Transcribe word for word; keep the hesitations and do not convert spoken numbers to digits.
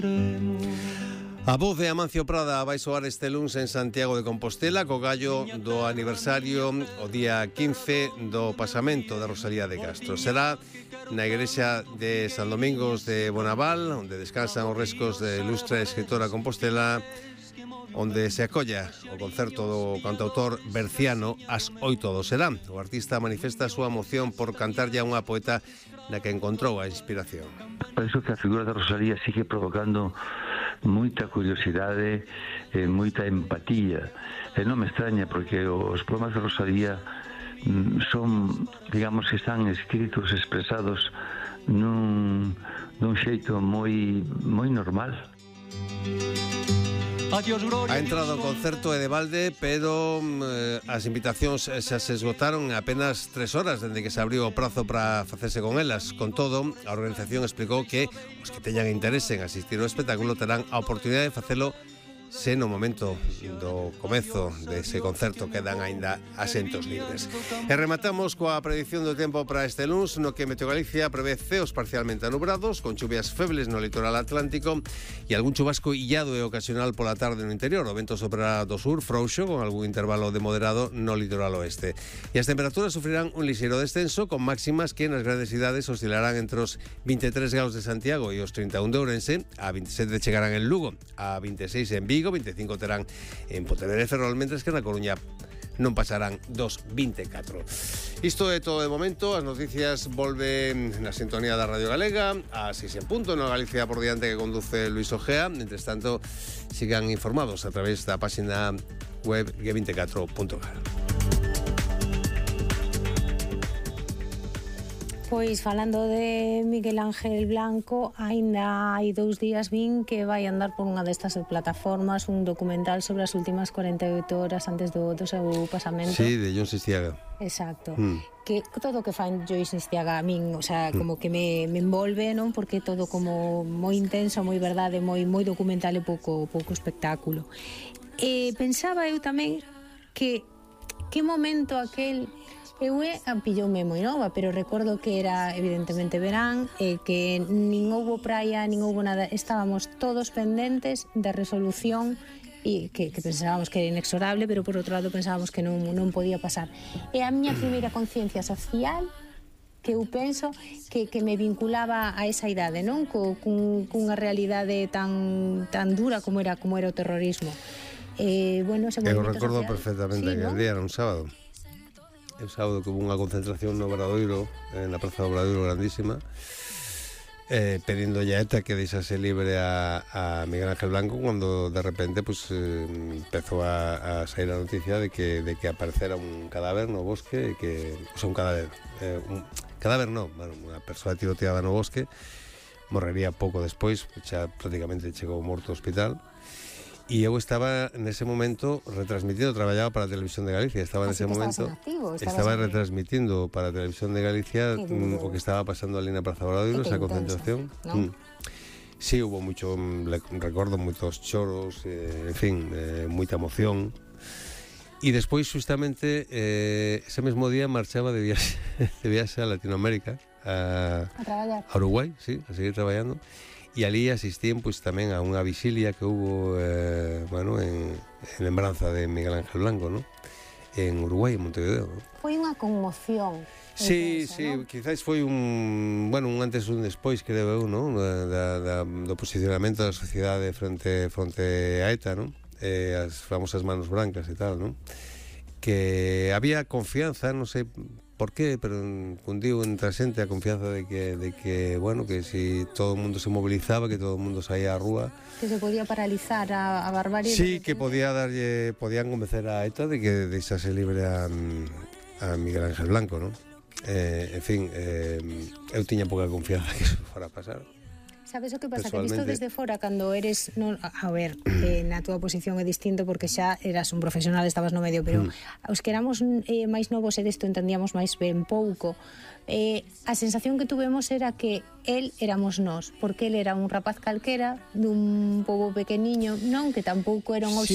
A voz de Amancio Prada vai soar este luns en Santiago de Compostela co gallo do aniversario o día quince do pasamento da Rosalía de Castro. Será na igrexa de San Domingos de Bonaval, onde descansan os restos de ilustre escritora compostela, onde se acolla o concerto do cantautor berciano ás oito do serán. O artista manifesta a súa emoción por cantarlle a unha poeta na que encontrou a inspiración. Penso que a figura da Rosalía sigue provocando moita curiosidade e moita empatía, e non me extraña porque os poemas de Rosalía son, digamos, que están escritos, expresados nun, nun xeito moi moi normal. A entrada ao concerto é de balde, pero eh, as invitacións xa se esgotaron en apenas tres horas dende que se abriu o prazo para facerse con elas. Con todo, a organización explicou que os que teñan interese en asistir ao espectáculo terán a oportunidade de facelo se no momento do comezo dese concerto quedan aínda asentos libres. E rematamos coa predicción do tempo para este luns, no que Meteo Galicia prevé ceos parcialmente anubrados, con chuvias febles no litoral atlántico e algún chubasco illado e ocasional pola tarde no interior. O vento soprará do sur, frouxo, con algún intervalo de moderado no litoral oeste. E as temperaturas sufrirán un lixeiro descenso, con máximas que nas grandes cidades oscilarán entre os vinte e tres graus de Santiago e os trinta e un de Ourense, a vinte e sete chegarán en Lugo, a vinte e seis en Vigo, vinte e cinco terán en Pontevedra e Ferrol, mentres que na Coruña non pasarán dos vinte e catro. Isto é todo de momento. As noticias volven na sintonía da Radio Galega a seis en punto, no Galicia por diante, que conduce Luis Ojea. Mentres tanto, sigan informados a través da página web ge vinte e catro punto gal. Pois, falando de Miguel Ángel Blanco, aínda hai dous días vin que vai andar por unha destas plataformas un documental sobre as últimas cuarenta e oito horas antes do, do seu pasamento. Sí, de Jon Sistiaga. Exacto. Mm. Que todo o que fan Jon Sistiaga a min, o sea, como que me, me envolve, non? Porque todo como moi intenso, moi verdade, moi moi documental e pouco pouco espectáculo. E pensaba eu tamén que que momento aquel. Eu é, pilloume moi nova, pero recordo que era evidentemente verán, e que nin houbo praia, nin houbo nada, estábamos todos pendentes da resolución e que, que pensábamos que era inexorable, pero por outro lado pensábamos que non, non podía pasar. E a miña primeira conciencia social que eu penso que, que me vinculaba a esa idade, non? Co, cun, cunha realidade tan, tan dura como era, como era o terrorismo. Eh, bueno, ese eu recordo social, perfectamente, sí, que ¿no? El día era un sábado. El sábado que hubo unha concentración no Obradoiro, en la plaza do Obradoiro grandísima, eh, pedindo a ETA que deixase libre a, a Miguel Ángel Blanco, cuando de repente pues, eh, empezó a, a sair a noticia de que, de que aparecera un cadáver no bosque, que, o sea, un cadáver, eh, un cadáver no, bueno, unha persoa tiroteada no bosque, morrería pouco despois, xa prácticamente chegou morto ao hospital. E eu estaba nese momento retransmitindo, traballaba para a Televisión de Galicia, estaba nese momento, activo, estaba en... retransmitindo para a Televisión de Galicia mm, o que estaba pasando ali na Praza Obradoiro, esa concentración. ¿No? Mm. Sí, hubo mucho, recordo moitos choros, eh, en fin, eh, moita emoción. E despois, justamente, eh, ese mesmo día marchaba de viaxe, de viaxe a Latinoamérica, a, a traballar, a Uruguai, sí, a seguir traballando. E ali asistían pois, tamén a unha vixilia que hubo eh, bueno, en, en lembranza de Miguel Ángel Blanco, ¿no? En Uruguai, en Montevideo, ¿no? Foi unha conmoción. Sí, intensa, sí, ¿no? Quizás foi un, bueno, un antes e un despois, creo eu, ¿no? Da, da, do posicionamento da sociedade frente, frente a ETA, ¿no? Eh, as famosas manos brancas e tal, ¿no? Que había confianza, non sei por qué, pero cundiu entre a xente a confianza de que, de que, bueno, que si todo o mundo se mobilizaba, que todo o mundo saía á rúa, que se podía paralizar a, a barbarie. Sí, que podía darlle, podían convencer a ETA de que deixase libre a, a Miguel Ángel Blanco, ¿no? Eh, en fin, eh, eu tiña pouca confianza que eso fora a pasar. Sabes o que pasa? Que visto desde fora, cando eres, no, a ver, eh, na túa posición é distinto porque xa eras un profesional, estabas no medio, pero mm. os que éramos eh, máis novos e desto entendíamos máis ben pouco, eh, a sensación que tuvemos era que el éramos nós, porque el era un rapaz calquera dun pobo pequeniño, non que tampouco era un